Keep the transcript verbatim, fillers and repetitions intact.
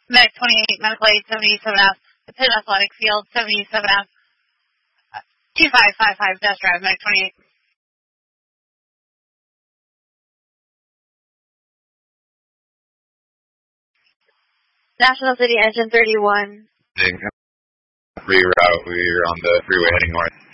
Medic twenty-eight, Medical Aid seventy-seven F, the Pitt Athletic Field seventy-seven F, two five five five Death Drive, Medic twenty-eight. National City Engine thirty-one. Reroute, we're on the freeway heading north.